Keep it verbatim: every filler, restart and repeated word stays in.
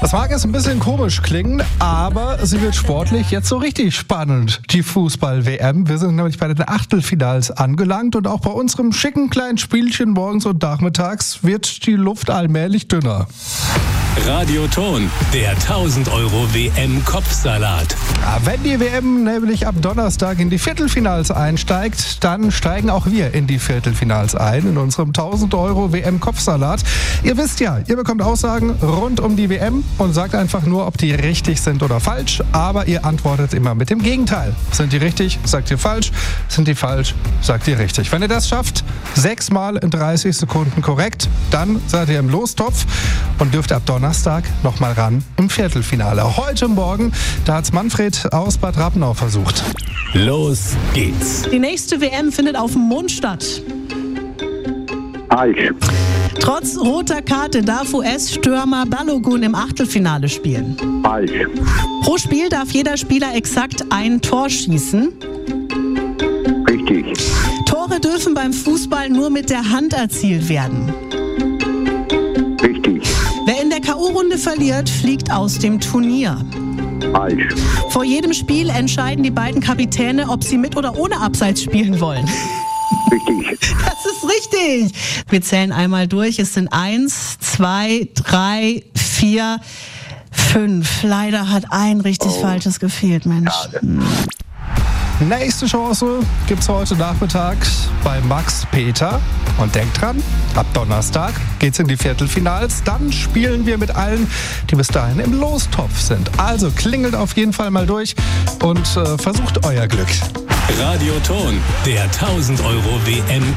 Das mag jetzt ein bisschen komisch klingen, aber sie wird sportlich jetzt so richtig spannend, die Fußball-W M. Wir sind nämlich bei den Achtelfinals angelangt und auch bei unserem schicken kleinen Spielchen morgens und nachmittags wird die Luft allmählich dünner. Radioton, der tausend Euro W M-Kopfsalat. Ja, wenn die W M nämlich ab Donnerstag in die Viertelfinals einsteigt, dann steigen auch wir in die Viertelfinals ein, in unserem tausend Euro W M-Kopfsalat. Ihr wisst ja, ihr bekommt Aussagen rund um die W M und sagt einfach nur, ob die richtig sind oder falsch, aber ihr antwortet immer mit dem Gegenteil. Sind die richtig, sagt ihr falsch, sind die falsch, sagt ihr richtig. Wenn ihr das schafft, sechsmal in dreißig Sekunden korrekt, dann seid ihr im Lostopf und dürft ab Donnerstag Donnerstag noch mal ran im Viertelfinale. Heute Morgen, da hat's Manfred aus Bad Rappenau versucht. Los geht's. Die nächste W M findet auf dem Mond statt. Falsch. Trotz roter Karte darf U S-Stürmer Balogun im Achtelfinale spielen. Falsch. Pro Spiel darf jeder Spieler exakt ein Tor schießen. Richtig. Tore dürfen beim Fußball nur mit der Hand erzielt werden. Richtig. Wer in der K O-Runde verliert, fliegt aus dem Turnier. Falsch. Vor jedem Spiel entscheiden die beiden Kapitäne, ob sie mit oder ohne Abseits spielen wollen. Richtig. Das ist richtig. Wir zählen einmal durch. Es sind eins, zwei, drei, vier, fünf. Leider hat ein richtig oh. Falsches gefehlt, Mensch. Hm. Nächste Chance gibt's heute Nachmittag bei Max Peter. Und denkt dran, ab Donnerstag geht's in die Viertelfinals. Dann spielen wir mit allen, die bis dahin im Lostopf sind. Also klingelt auf jeden Fall mal durch und äh, versucht euer Glück. Radioton, der tausend Euro W M